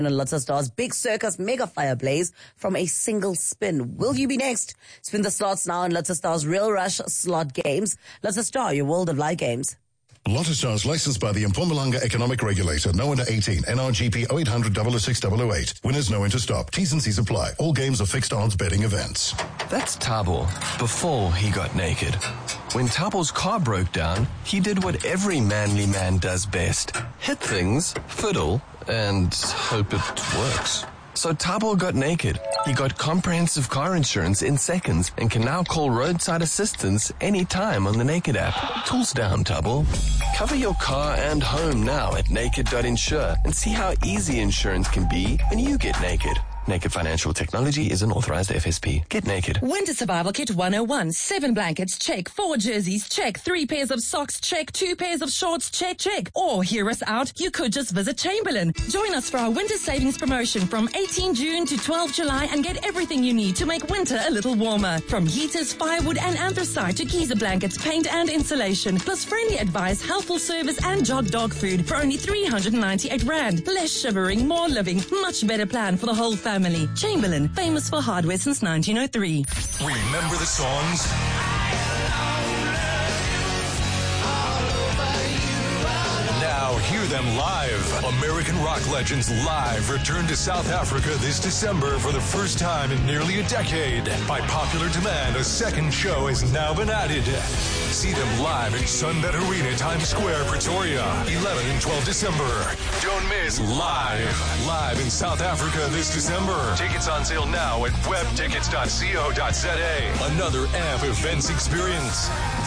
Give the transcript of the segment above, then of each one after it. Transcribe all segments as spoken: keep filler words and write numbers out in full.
And Lotsa Stars big circus mega fire blaze from a single spin. Will you be next? Spin the slots now in Lotsa Stars Real Rush slot games. Lotsa Star, your world of live games. Lotsa Stars licensed by the Mpumalanga Economic Regulator. No under eighteen. N R G P oh eight hundred double oh six double oh eight. Winners know when to stop. T's and C's apply. All games are fixed odds betting events. That's Thabo before he got naked. When Thabo's car broke down, he did what every manly man does best. Hit things, fiddle, and hope it works. So Thabo got naked. He got comprehensive car insurance in seconds and can now call roadside assistance anytime on the Naked app. Tools down, Thabo. Cover your car and home now at naked dot insure and see how easy insurance can be when you get naked. Naked Financial Technology is an authorized F S P. Get naked. Winter Survival Kit one oh one. Seven blankets, check. Four jerseys, check. Three pairs of socks, check. Two pairs of shorts, check, check. Or hear us out, you could just visit Chamberlain. Join us for our winter savings promotion from eighteenth June to twelfth July and get everything you need to make winter a little warmer. From heaters, firewood and anthracite to Giza blankets, paint and insulation. Plus friendly advice, helpful service and jog dog food for only three hundred ninety-eight rand. Less shivering, more living. Much better plan for the whole family. Family. Chamberlain, famous for hardware since nineteen oh three. Remember the songs? Now hear them live. American rock legends live return to South Africa this December for the first time in nearly a decade. By popular demand, a second show has now been added. See them live at Sunbet Arena, Times Square, Pretoria, eleventh and twelfth December. Don't miss Live. Live in South Africa this December. Tickets on sale now at web tickets dot co dot za. Another A M P events experience.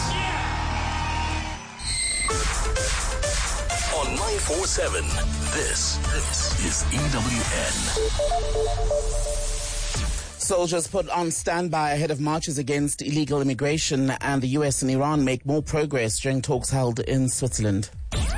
On nine forty-seven, this, this is E W N. Soldiers put on standby ahead of marches against illegal immigration, and the U S and Iran make more progress during talks held in Switzerland.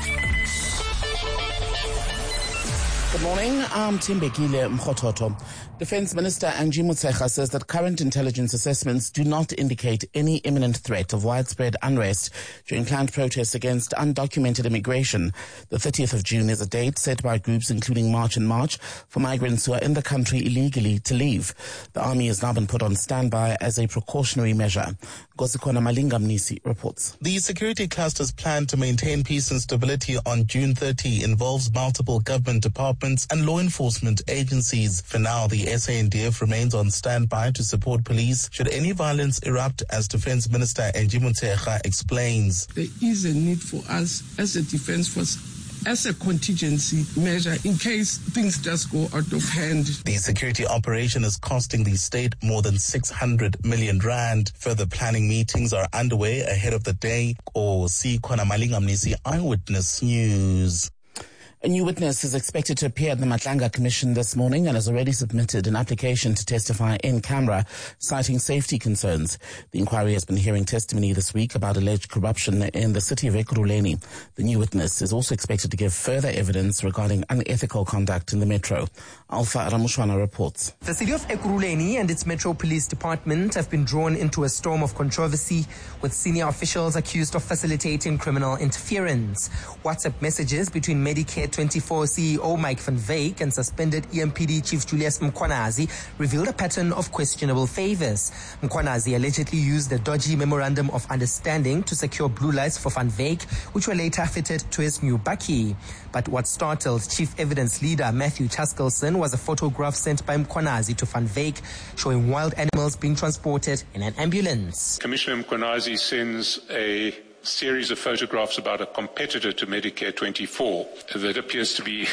Good morning, I'm Timbekile Mkhototo. Defense Minister Angie Motshekga says that current intelligence assessments do not indicate any imminent threat of widespread unrest during planned protests against undocumented immigration. The thirtieth of June is a date set by groups including March and March for migrants who are in the country illegally to leave. The army has now been put on standby as a precautionary measure. Gosikona Malinga Mnisi reports. The security cluster's plan to maintain peace and stability on June thirtieth involves multiple government departments and law enforcement agencies. For now, the S A N D F remains on standby to support police should any violence erupt, as Defense Minister Angie Motshekga explains. There is a need for us as a defense force, as a contingency measure in case things just go out of hand. The security operation is costing the state more than six hundred million rand. Further planning meetings are underway ahead of the day. Or see Kona Malinga Mnisi, Eyewitness News. A new witness is expected to appear at the Matlanga Commission this morning and has already submitted an application to testify in camera, citing safety concerns. The inquiry has been hearing testimony this week about alleged corruption in the city of Ekurhuleni. The new witness is also expected to give further evidence regarding unethical conduct in the metro. Alpha Ramushwana reports. The city of Ekurhuleni and its Metro Police Department have been drawn into a storm of controversy, with senior officials accused of facilitating criminal interference. WhatsApp messages between Medicare twenty-four C E O Mike van Wyk and suspended E M P D Chief Julius Mkhwanazi revealed a pattern of questionable favors. Mkhwanazi allegedly used a dodgy memorandum of understanding to secure blue lights for Van Wyk, which were later fitted to his new bakkie. But what startled Chief Evidence Leader Matthew Chaskelson was a photograph sent by Mkhwanazi to Van Wyk showing wild animals being transported in an ambulance. Commissioner Mkhwanazi sends a series of photographs about a competitor to Medicare twenty-four that appears to be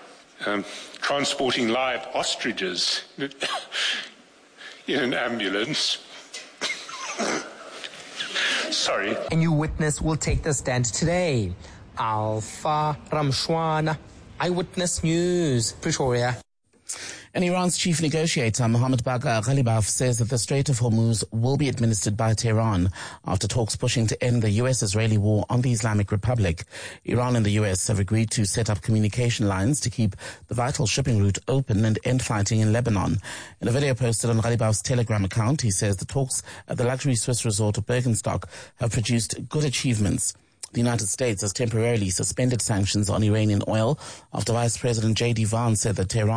um, transporting live ostriches in an ambulance. Sorry. A new witness will take the stand today. Alpha Ramshwana, Eyewitness News, Pretoria. And Iran's chief negotiator, Mohammad Bagher Ghalibaf, says that the Strait of Hormuz will be administered by Tehran after talks pushing to end the U S-Israeli war on the Islamic Republic. Iran and the U S have agreed to set up communication lines to keep the vital shipping route open and end fighting in Lebanon. In a video posted on Ghalibaf's Telegram account, he says the talks at the luxury Swiss resort of Bergenstock have produced good achievements. The United States has temporarily suspended sanctions on Iranian oil after Vice President J D Vance said that Tehran